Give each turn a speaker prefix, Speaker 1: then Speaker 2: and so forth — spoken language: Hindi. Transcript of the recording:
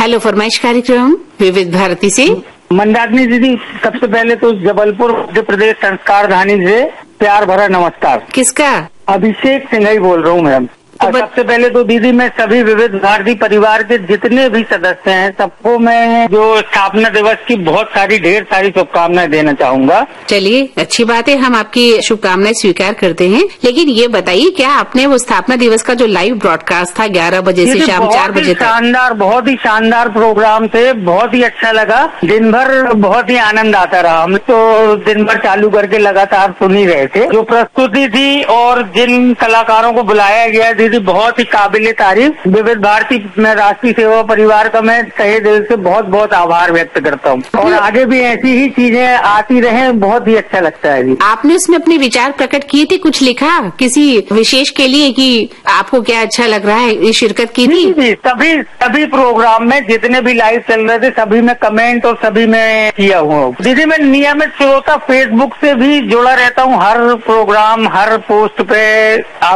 Speaker 1: हेलो फरमाइश कार्यक्रम विविध भारती से।
Speaker 2: मंदाकिनी दीदी, सबसे पहले तो जबलपुर मध्य प्रदेश संस्कार धानी से प्यार भरा नमस्कार।
Speaker 1: किसका?
Speaker 2: अभिषेक सिंह ही बोल रहा हूँ मैडम। और सबसे पहले तो दीदी मैं सभी विविध भारती परिवार के जितने भी सदस्य हैं सबको मैं जो स्थापना दिवस की बहुत सारी ढेर सारी शुभकामनाएं देना चाहूंगा।
Speaker 1: चलिए, अच्छी बात है, हम आपकी शुभकामनाएं स्वीकार करते हैं। लेकिन ये बताइए, क्या आपने वो स्थापना दिवस का जो लाइव ब्रॉडकास्ट था 11 बजे से शाम 4 बजे तक?
Speaker 2: शानदार, बहुत ही शानदार प्रोग्राम थे, बहुत ही अच्छा लगा। दिन भर बहुत ही आनंद आता रहा। हम तो दिन भर चालू करके लगातार सुन ही रहे थे। जो प्रस्तुति थी और जिन कलाकारों को बुलाया गया दीदी, बहुत ही काबिल तारीफ। विविध भारती में राष्ट्रीय सेवा परिवार का मैं तहे दिल से बहुत बहुत आभार व्यक्त करता हूँ और आगे भी ऐसी ही चीजें आती रहें, बहुत ही अच्छा लगता है जी।
Speaker 1: आपने उसमें अपने विचार प्रकट किए थे, कुछ लिखा किसी विशेष के लिए कि आपको क्या अच्छा लग रहा है, ये शिरकत की थी?
Speaker 2: जी, सभी प्रोग्राम में जितने भी लाइव चल रहे थे सभी में कमेंट और सभी में किया हुआ। दीदी मैं नियमित श्रोता, फेसबुक से भी जुड़ा रहता हूँ। हर प्रोग्राम, हर पोस्ट पे